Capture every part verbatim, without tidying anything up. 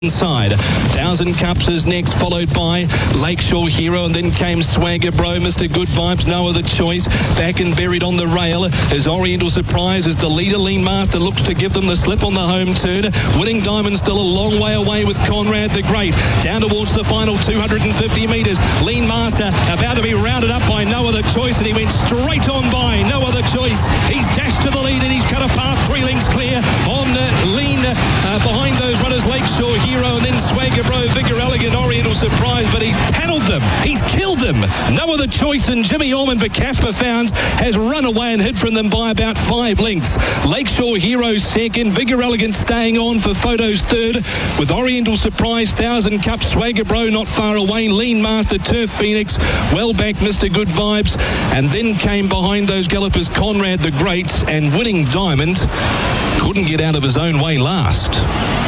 Inside. Thousand Cups is next, followed by Lakeshore Hero, and then came Swagger Bro. Mister Good Vibes, no other choice. Back and buried on the rail is Oriental Surprise as the leader. Lean Master looks to give them the slip on the home turn. Winning Diamond still a long way away with Conrad the Great. Down towards the final two hundred fifty metres. Lean Master about to be rounded up by No Other Choice, and he went straight on by No Other Choice. He's dashed to the lead and he's cut a path three lengths clear on uh, Lean uh, behind those runners. Lakeshore Hero and then Swagger Bro, Vigor Elegant, Oriental Surprise, but he's paddled them. He's killed them. No Other Choice, and Jimmy Orman for Casper Founds has run away and hid from them by about five lengths. Lakeshore Hero second, Vigor Elegant staying on for Photos third, with Oriental Surprise, Thousand Cup, Swagger Bro not far away, Lean Master, Turf Phoenix, well back Mister Good Vibes, and then came behind those gallopers Conrad the Great, and Winning Diamond couldn't get out of his own way last.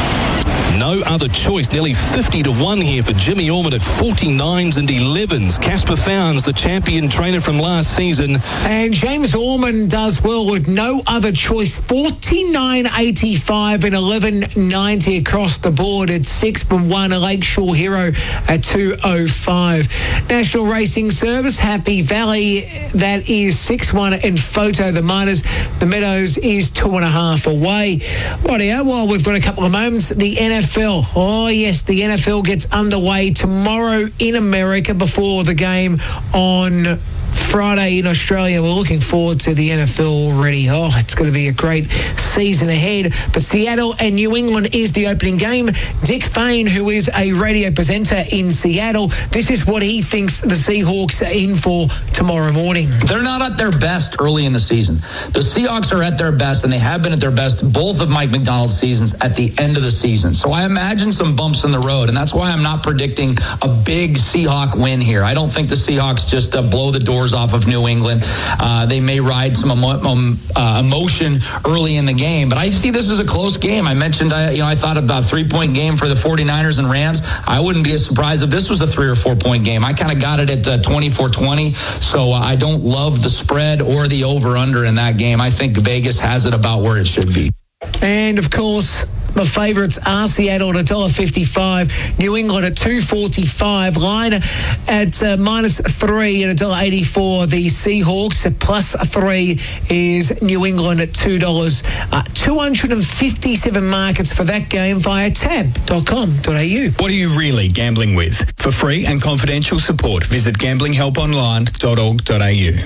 No Other Choice, nearly fifty to one here for Jimmy Orman at forty-nines and elevens. Casper Founds, the champion trainer from last season. And James Orman does well with No Other Choice, forty-nine eighty-five and eleven ninety across the board at six and one. Lakeshore Hero at two oh five. National Racing Service, Happy Valley, that is six one, and Photo the Miners, the Meadows is two and a half away. Rightio, well, we've got a couple of moments. The N F L. Oh, yes, the N F L gets underway tomorrow in America before the game on Friday in Australia. We're looking forward to the N F L already. Oh, it's going to be a great season ahead. But Seattle and New England is the opening game. Dick Fain, who is a radio presenter in Seattle, this is what he thinks the Seahawks are in for tomorrow morning. They're not at their best early in the season. The Seahawks are at their best, and they have been at their best both of Mike Macdonald's seasons at the end of the season. So I imagine some bumps in the road, and that's why I'm not predicting a big Seahawk win here. I don't think the Seahawks just uh, blow the doors off of New England. Uh, they may ride some emo- um, uh, emotion early in the game, but I see this as a close game. I mentioned, uh, you know, I thought about a three-point game for the 49ers and Rams. I wouldn't be surprised if this was a three or four-point game. I kind of got it at uh, twenty-four twenty, so uh, I don't love the spread or the over-under in that game. I think Vegas has it about where it should be. And, of course, the favourites are Seattle at one dollar fifty-five, New England at two forty-five, line at uh, minus three at one dollar eighty-four. The Seahawks at plus three is New England at two dollars. Uh, two hundred fifty-seven markets for that game via tab dot com dot a u. What are you really gambling with? For free and confidential support, visit gambling help online dot org dot a u.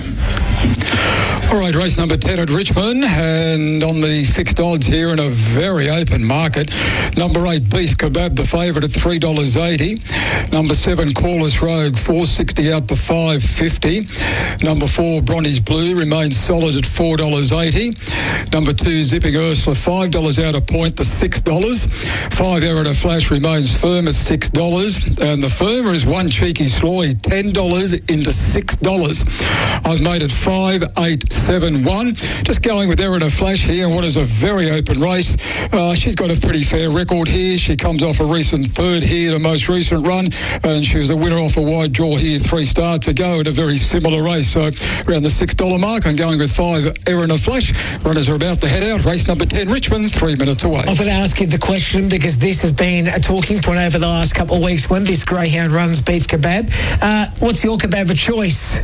All right, race number ten at Richmond, and on the fixed odds here in a very open market. Number eight, Beef Kebab, the favourite at three dollars eighty. Number seven, Corliss Rogue, four sixty out to five fifty. Number four, Bronny's Blue, remains solid at four dollars eighty. Number two, Zipping Ursula, five dollars out of point to six dollars. Five, Erina Flash, remains firm at six dollars. And the firmer is One Cheeky Sloy, ten dollars into six dollars. I've made it five, eight, seven, one. Just going with Erina Flash here in what is a very open race. Uh, she's got a pretty fair record here. She comes off a recent third here, the most recent run, and she was the winner off a wide draw here three starts ago at a very similar race. So around the six dollar mark, I'm going with five, Erina Flash. Runners are about to head out. Race number ten, Richmond, three minutes away. I'm going to ask you the question because this has been a talking point over the last couple of weeks when this greyhound runs Beef Kebab. Uh, what's your kebab of choice?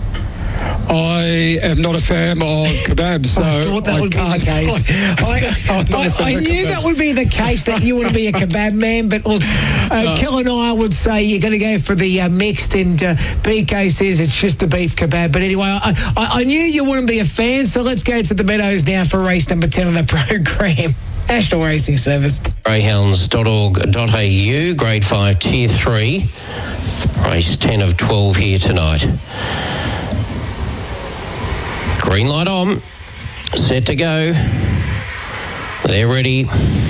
I am not a fan of kebabs, so I thought that I would can't. be the case. I, I, I, I knew that would be the case, that you want to be a kebab man, but look, uh, no. Kel and I would say you're going to go for the uh, mixed, and uh, B K says it's just the beef kebab. But anyway, I, I, I knew you wouldn't be a fan, so let's go to the Meadows now for race number ten on the program. National Racing Service. greyhounds dot org dot a u, Grade five, Tier three, race ten of twelve here tonight. Green light on, set to go. They're ready.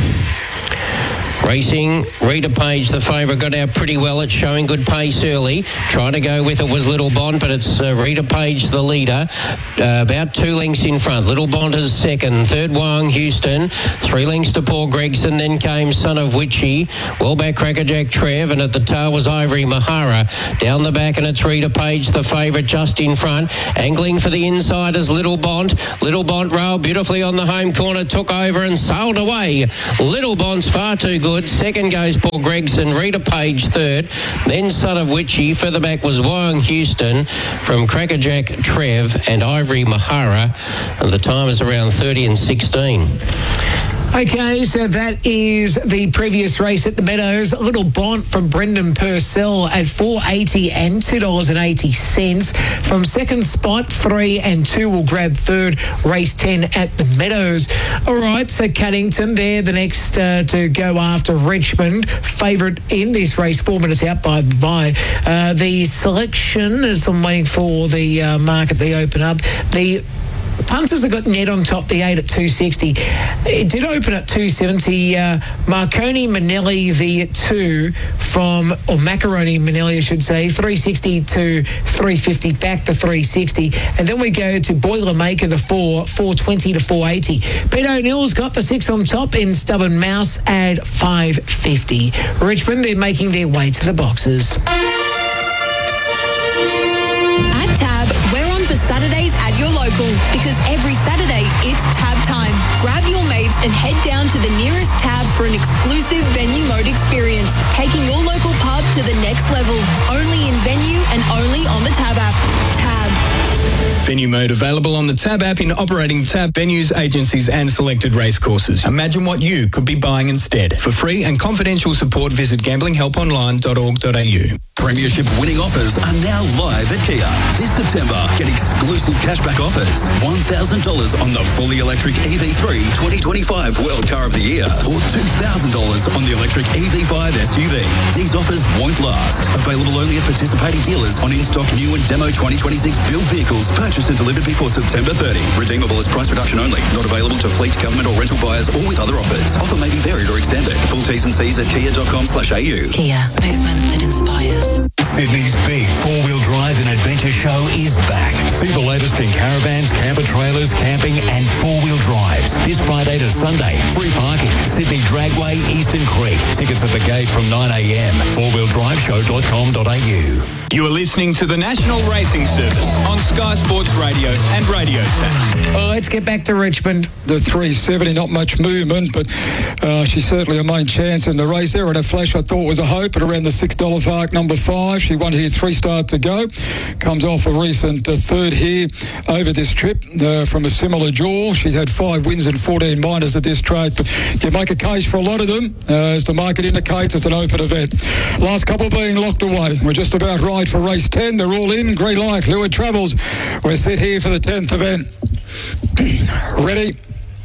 Racing, Rita Page, the favourite, got out pretty well. It's showing good pace early. Trying to go with it was Little Bond, but it's uh, Rita Page, the leader, uh, about two lengths in front. Little Bond is second. Third, Wang Houston. Three lengths to Paul Gregson. Then came Son of Witchy. Well back, Crackerjack Trev, and at the tail was Ivory Mahara. Down the back, and it's Rita Page, the favourite, just in front. Angling for the inside is Little Bond. Little Bond railed beautifully on the home corner, took over and sailed away. Little Bond's far too good. good. Second goes Paul Gregson, Rita Page third, then Son of Witchy. Further back was Wyong Houston from Crackerjack Trev and Ivory Mahara. And the time is around thirty and sixteen. Okay, so that is the previous race at the Meadows. A little Bont from Brendan Purcell at four eighty and two dollars eighty. From second spot, three and two will grab third, race ten at the Meadows. All right, so Cuddington, they're the next uh, to go after Richmond. Favourite in this race, four minutes out by by. Uh, the selection, as I'm waiting for the uh, market, they open up. The punters have got Ned on top, the eight at two sixty. It did open at two seventy. Uh, Marconi Manelli, the two from, or Macaroni Manelli, I should say, three sixty to three fifty, back to three sixty. And then we go to Boilermaker, the four, four twenty to four eighty. Pete O'Neill's got the six on top in Stubborn Mouse at five fifty. Richmond, they're making their way to the boxes. At Tab, we're on for Saturdays at your local, because every Saturday it's Tab time. Grab your mates and head down to the nearest Tab for an exclusive venue mode experience, taking your local pub to the next level. Only in venue and only on the Tab app. Tab. Venue mode available on the Tab app in operating Tab venues, agencies and selected racecourses. Imagine what you could be buying instead. For free and confidential support, visit gambling help online dot org dot a u. Premiership winning offers are now live at Kia. This September, get exclusive cashback offers. one thousand dollars on the fully electric E V three twenty twenty-five World Car of the Year, or two thousand dollars on the electric E V five S U V. These offers won't last. Available only at participating dealers on in-stock new and demo twenty twenty-six build vehicles purchased and delivered before September thirtieth. Redeemable as price reduction only. Not available to fleet, government or rental buyers or with other offers. Offer may be varied or extended. Full T's and C's at kia dot com slash a u. Kia, movement that inspires. Sydney's big four-wheel drive and adventure show is back. See the latest in caravans, camper trailers, camping and four-wheel drives. This Friday to Sunday, free parking, Sydney Dragway, Eastern Creek. Tickets at the gate from nine a m. four wheel drive show dot com dot a u. You are listening to the National Racing Service on Sky Sports Radio and Radio Tab. Well, let's get back to Richmond. The three seventy, not much movement, but uh, she's certainly a main chance in the race there. And a flash I thought was a hope at around the six dollar mark, number five. She won here three starts to go. Comes off a recent uh, third here over this trip uh, from a similar draw. She's had five wins and fourteen minors at this track. But you make a case for a lot of them. Uh, as the market indicates, it's an open event. Last couple being locked away. We're just about right for race ten. They're all in. Green light. Leeward Travels. We're set here for the tenth event. Ready?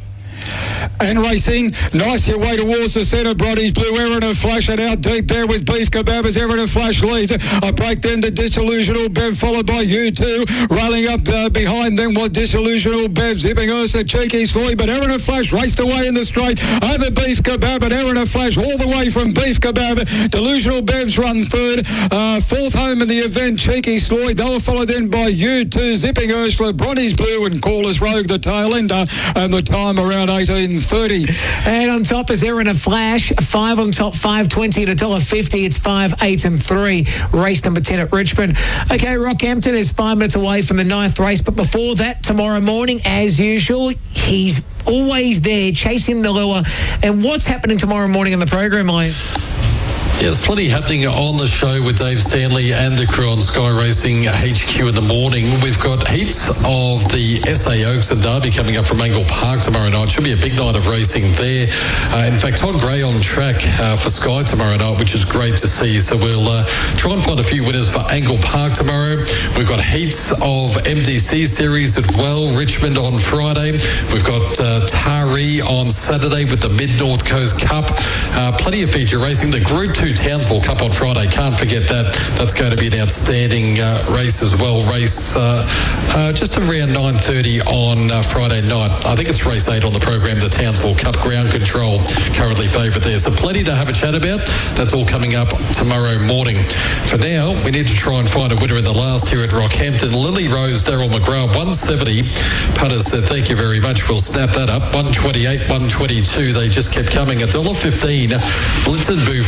And racing, nice your way towards the centre. Brodie's Blue, Erin a Flash, and out deep there with Beef Kebab as Erin a Flash leads. A break then to Disillusional Bev, followed by U two. Railing up uh, behind them was Disillusional Bev, zipping Ursa Cheeky Sloy, but Erin a Flash raced away in the straight over Beef Kebab, and Erin a Flash all the way from Beef Kebab. Delusional Bev's run third. Uh, fourth home in the event, Cheeky Sloy. They were followed then by U two, zipping Ursula, Brodie's Blue, and Corliss Rogue, the tail ender, and the time around eighteen thirty. And on top is Erin a Flash. Five on top, five twenty at a dollar fifty. It's five, eight, and three. Race number ten at Richmond. Okay, Rockhampton is five minutes away from the ninth race, but before that, tomorrow morning, as usual, he's always there chasing the lure. And what's happening tomorrow morning on the program, Ian? Yeah, there's plenty happening on the show with Dave Stanley and the crew on Sky Racing H Q in the morning. We've got heats of the S A Oaks and Derby coming up from Angle Park tomorrow night. Should be a big night of racing there. Uh, in fact, Todd Gray on track uh, for Sky tomorrow night, which is great to see. So we'll uh, try and find a few winners for Angle Park tomorrow. We've got heats of M D C Series as well. Richmond on Friday. We've got uh, Taree on Saturday with the Mid-North Coast Cup. Uh, plenty of feature racing. The Group two Townsville Cup on Friday. Can't forget that. That's going to be an outstanding uh, race as well. Race uh, uh, just around nine thirty on uh, Friday night. I think it's race eight on the program, the Townsville Cup. Ground Control currently favourite there. So plenty to have a chat about. That's all coming up tomorrow morning. For now, we need to try and find a winner in the last here at Rockhampton. Lily Rose, Daryl McGrath, one seventy. Punters said thank you very much. We'll snap that up. one twenty-eight, one twenty-two. They just kept coming. one dollar fifteen. Blitzen Boo five fifty.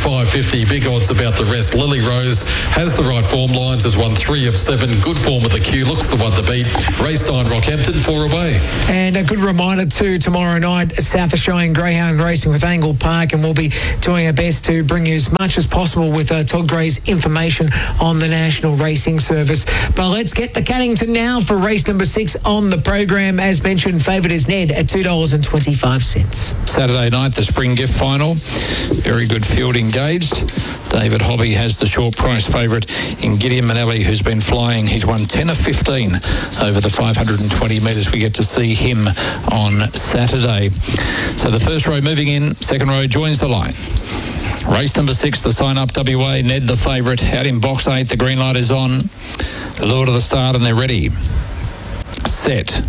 fifty. Big odds about the rest. Lily Rose has the right form lines, has won three of seven. Good form with the queue. Looks the one to beat. Race nine, Rockhampton, four away. And a good reminder too, tomorrow night, South Australian Greyhound Racing with Angle Park, and we'll be doing our best to bring you as much as possible with uh, Todd Gray's information on the National Racing Service. But let's get the Cannington now for race number six on the program. As mentioned, favourite is Ned at two dollars twenty-five. Saturday night, the Spring Gift Final. Very good field engaged. David Hobby has the short price favourite in Gideon Manelli, who's been flying. He's won ten of fifteen over the five hundred twenty metres. We get to see him on Saturday. So the first row moving in, second row joins the line. Race number six, the sign up W A, Ned the favourite. Out in box eight, the green light is on. Lure to the start and they're ready. Set.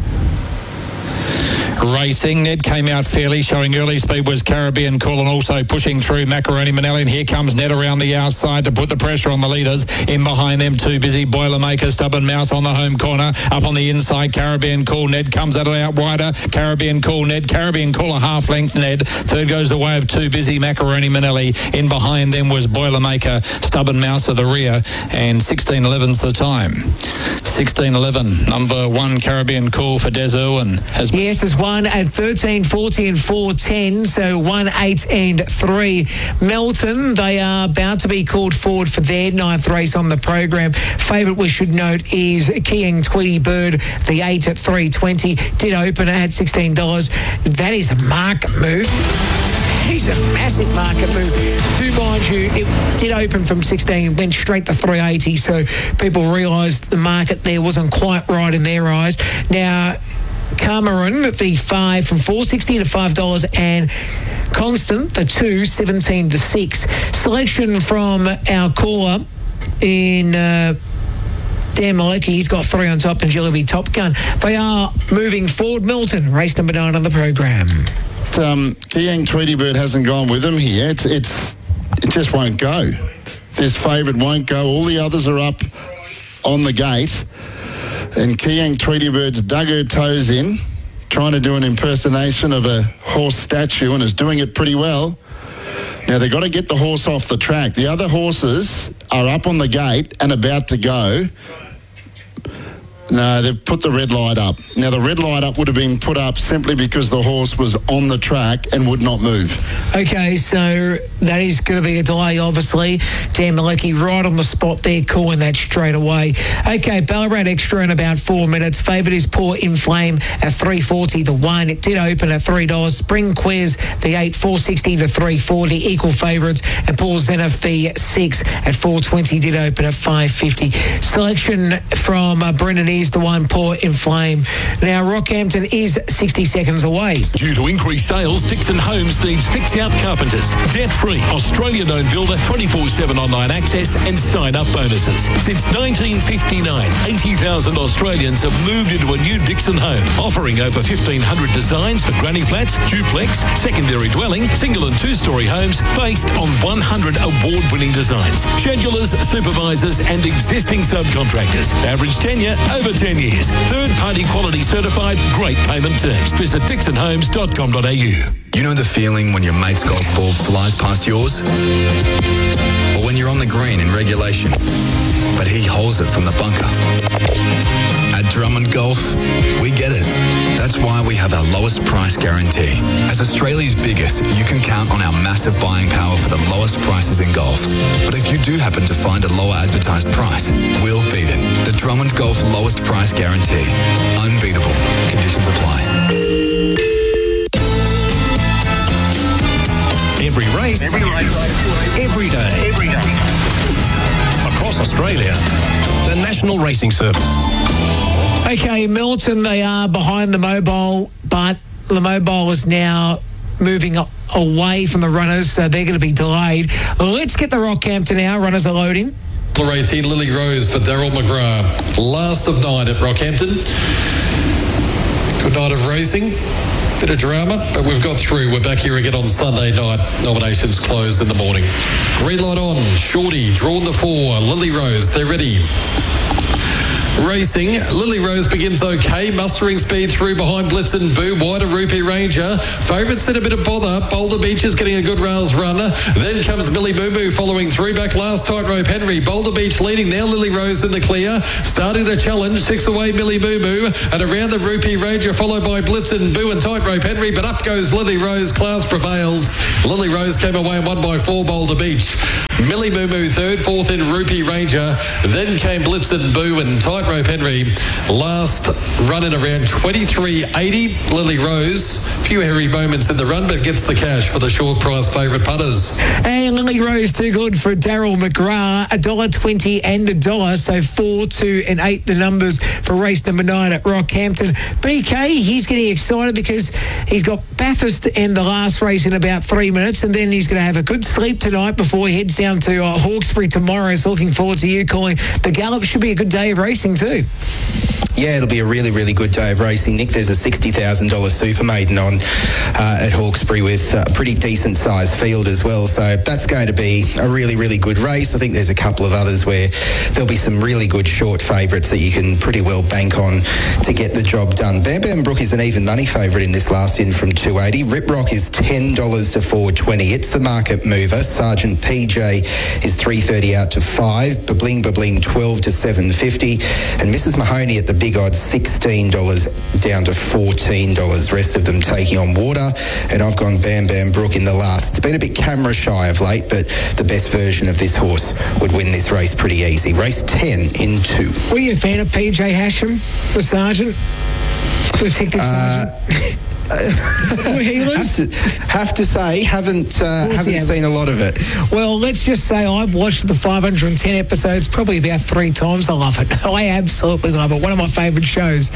Racing. Ned came out fairly, showing early speed was Caribbean Cool and also pushing through Macaroni Manelli. And here comes Ned around the outside to put the pressure on the leaders. In behind them, Too Busy, Boilermaker, Stubborn Mouse on the home corner. Up on the inside, Caribbean Cool. Ned comes out, out wider. Caribbean Cool, Ned. Caribbean Cool, a half length, Ned. Third goes the way of Too Busy, Macaroni Manelli. In behind them was Boilermaker, Stubborn Mouse at the rear. And sixteen eleven's the time. sixteen eleven, number one, Caribbean Cool for Des Irwin. Has yes, there's one at thirteen forty and four ten, so one, eight and three. Melton, they are about to be called forward for their ninth race on the program. Favourite we should note is Kiang Tweety Bird, the eight at three twenty. Did open at sixteen dollars. That is a market move. He's a massive market move. To mind you, it did open from sixteen, went straight to three eighty, so people realised the market there wasn't quite right in their eyes. Now, Cameron, the five from four sixty to five dollars, and Constant, the two, seventeen to six. Selection from our caller in uh, Dan Malecki, he's got three on top, and Jillaby Top Gun. They are moving forward. Milton, race number nine on the program. Um, Kiang Tweety Bird hasn't gone with him here. It's, it's, it just won't go. This favourite won't go. All the others are up on the gate. And Kiang Tweety Bird's dug her toes in, trying to do an impersonation of a horse statue, and is doing it pretty well. Now, they've got to get the horse off the track. The other horses are up on the gate and about to go. No, they've put the red light up. Now, the red light up would have been put up simply because the horse was on the track and would not move. Okay, so that is going to be a delay, obviously. Dan Malecki right on the spot there, calling that straight away. Okay, Ballarat Extra in about four minutes. Favourite is Poor Inflame at three forty. The one, it did open at three dollars. Spring Quiz, the eight, four sixty to three forty. Equal favourites. And Paul Zenith, the six at four twenty, did open at five fifty. Selection from uh, Brendan is the one, Poor Inflame. Now, Rockhampton is sixty seconds away. Due to increased sales, Dixon Homes needs fix-out carpenters. Debt-free, Australian-owned builder, twenty-four seven online access and sign-up bonuses. Since nineteen fifty-nine, eighty thousand Australians have moved into a new Dixon home, offering over fifteen hundred designs for granny flats, duplex, secondary dwelling, single and two-storey homes based on one hundred award-winning designs. Schedulers, supervisors and existing subcontractors. Average tenure, over ten years. Third-party quality certified, great payment terms. Visit dixon homes dot com dot a u. You know the feeling when your mate's golf ball flies past yours? Or when you're on the green in regulation, but he holds it from the bunker? At Drummond Golf, we get it. That's why we have our lowest price guarantee. As Australia's biggest, you can count on our massive buying power for the lowest prices in golf. But if you do happen to find a lower advertised price, we'll beat it. The Drummond Golf lowest price guarantee. Unbeatable. Conditions apply. Every race, every, race. every day, every day. Across Australia, the National Racing Service. Okay, Milton, they are behind the mobile, but the mobile is now moving away from the runners, so they're going to be delayed. Let's get the Rockhampton now. Runners are loading. eighteen, Lily Rose for Daryl McGrath. Last of nine at Rockhampton. Good night of racing. Bit of drama, but we've got through. We're back here again on Sunday night. Nominations closed in the morning. Green light on. Shorty, drawn the four. Lily Rose, they're ready. Racing, Lily Rose begins okay, mustering speed through behind Blitz and Boo, wider Rupee Ranger. Favourites in a bit of bother. Boulder Beach is getting a good rails run. Then comes Millie Moo Moo following through. Back last, Tightrope Henry. Boulder Beach leading now, Lily Rose in the clear. Starting the challenge, six away Millie Moo Moo. And around the Rupee Ranger, followed by Blitz and Boo and Tightrope Henry. But up goes Lily Rose, class prevails. Lily Rose came away and won by four, Boulder Beach. Millie Moo Moo third, fourth in Rupee Ranger. Then came Blitz and Boo and Tightrope Henry. Last run in around twenty-three eighty. Lily Rose, few hairy moments in the run, but gets the cash for the short price favourite putters. And Lily Rose too good for Daryl McGrath, a dollar twenty and a dollar, so four, two, and eight the numbers for race number nine at Rockhampton. B K, he's getting excited because he's got Bathurst in the last race in about three minutes, and then he's going to have a good sleep tonight before he heads down to uh, Hawkesbury tomorrow. So looking forward to you calling. The Gallop should be a good day of racing too. Yeah, it'll be a really, really good day of racing, Nick. There's a sixty thousand dollars Super Maiden on uh, at Hawkesbury with a pretty decent sized field as well. So that's going to be a really, really good race. I think there's a couple of others where there'll be some really good short favourites that you can pretty well bank on to get the job done. Bam Bam Brook is an even money favourite in this last in from two eighty. Rip Rock is ten dollars to four twenty. It's the market mover. Sergeant P J is three thirty out to five. Babling Babling twelve to seven fifty. And Missus Mahoney at the big odds sixteen dollars down to fourteen dollars. Rest of them taking on water. And I've gone Bam Bam Brook in the last. It's been a bit camera shy of late, but the best version of this horse would win this race pretty easy. Race ten in two. Were you a fan of P J Hashem, the sergeant? The detective sergeant? Uh, have, to, have to say, haven't uh, haven't seen a lot of it. Well, let's just say I've watched the five hundred ten episodes probably about three times. I love it. I absolutely love it. One of my favourite shows.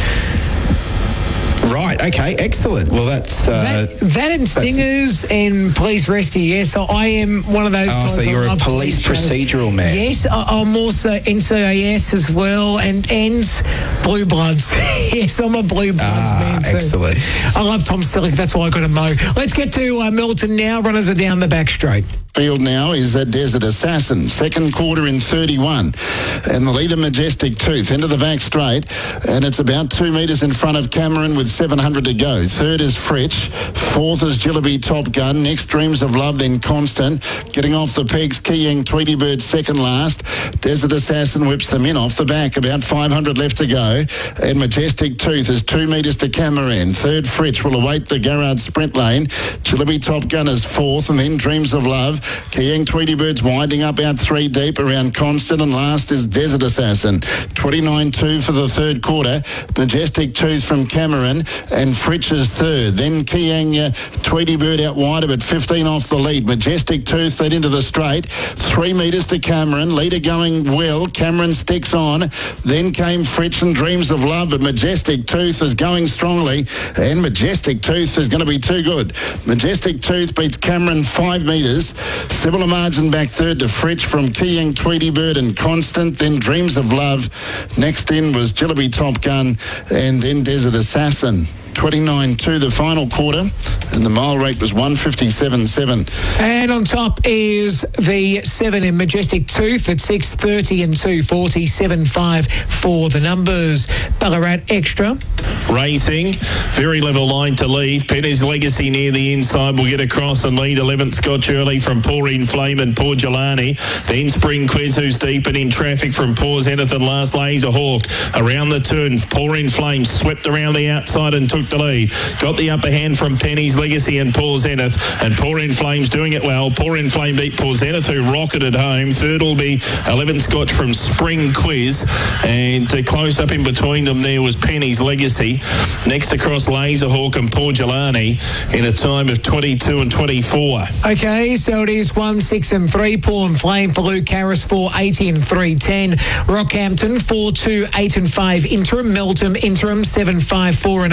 Right, okay, excellent. Well, that's... Uh, that, that and Stingers and Police Rescue, yes. So I am one of those oh, guys. So you're a police procedural man. Yes, I, I'm also N C I S as well, and, and Blue Bloods. Yes, I'm a Blue Bloods ah, man too. Excellent. I love Tom Selleck, that's why I got to mow. Let's get to uh, Milton now. Runners are down the back straight. Field now is a Desert Assassin, second quarter in thirty-one. And the leader, Majestic Tooth, into the back straight. And it's about two metres in front of Cameron with seven hundred to go. Third is Fritch. Fourth is Jillaby Top Gun. Next, Dreams of Love, then Constant. Getting off the pegs, Keying Tweety Bird second last. Desert Assassin whips them in off the back. About five hundred left to go. And Majestic Tooth is two metres to Cameron. Third, Fritch will await the Garrard sprint lane. Jillaby Top Gun is fourth. And then Dreams of Love. Keying Tweety Bird's winding up out three deep around Constant, and last is Desert Assassin. twenty-nine two for the third quarter. Majestic Tooth from Cameron, and Fritch is third. Then Keying uh, Tweety Bird out wider, but fifteen off the lead. Majestic Tooth led into the straight. Three metres to Cameron. Leader going well. Cameron sticks on. Then came Fritch and Dreams of Love, but Majestic Tooth is going strongly, and Majestic Tooth is going to be too good. Majestic Tooth beats Cameron five metres. Similar margin back third to Fritch from Keying Tweety Bird and Constant. Then Dreams of Love. Next in was Jillaby Top Gun, and then Desert Assassin. twenty-nine two the final quarter, and the mile rate was one fifty-seven seven. And on top is the seven in Majestic Tooth at six thirty and two forty, seven five for the numbers. Ballarat Extra. Racing, very level line to leave. Penny's Legacy near the inside will get across and lead eleventh Scotch Early from Pourine Flame and Poor Jelani. Then Spring Quiz, who's deep and in traffic from Poor Zenith and last Laser Hawk. Around the turn, Pourine Flame swept around the outside and took the lead. Got the upper hand from Penny's Legacy and Poor Zenith, and Pourine Flame's doing it well. Pourine Flame beat Poor Zenith, who rocketed home. Third will be eleven Scotch from Spring Quiz, and to close up in between them there was Penny's Legacy. Next across Laser Hawk and Poor Jelani in a time of twenty-two and twenty-four. Okay, so it is one, six and three. Paul and Flame for Luke Harris, four, eighty and three ten. Rockhampton, four, two, eight and five. Interim, Melton, interim, seven, five, four and eight. Canning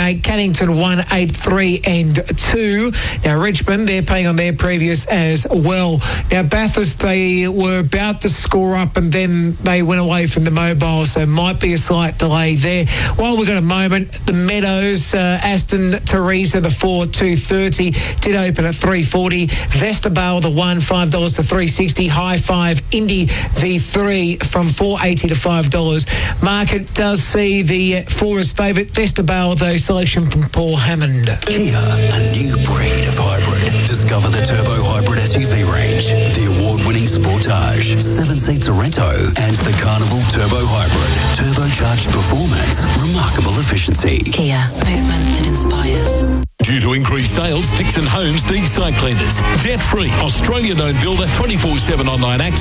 Cannington one eight three and two. Now Richmond, they're paying on their previous as well. Now Bathurst, they were about to score up and then they went away from the mobile, so might be a slight delay there. While we've got a moment, the Meadows, uh, Aston Teresa, the four two thirty, did open at three forty. Vestervale, the one, five dollars to three sixty. High five, Indy the three from four eighty to five dollars. Market does see the four as favourite. Vestervale, though, selection from Paul Hammond. Kia, a new breed of hybrid. Discover the Turbo Hybrid S U V range, the award-winning Sportage, seven-seat Sorento, and the Carnival Turbo Hybrid. Turbocharged performance, remarkable efficiency. Kia, movement that inspires. Due to increased sales, Dixon Homes needs site cleaners. Debt-free, Australian-owned builder, twenty-four seven online access.